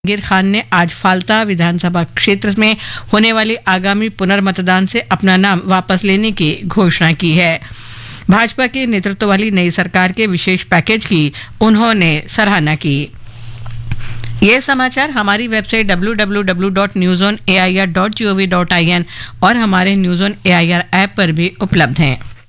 जहांगीर खान ने आज फाल्ता विधानसभा क्षेत्र में होने वाली आगामी पुनर्मतदान से अपना नाम वापस लेने की घोषणा की है। भाजपा के नेतृत्व वाली नई सरकार के विशेष पैकेज की उन्होंने सराहना की। ये समाचार हमारी वेबसाइट www.newzonair.gov.in और हमारे न्यूज़ ऑन एआईआर ऐप पर भी उपलब्ध हैं।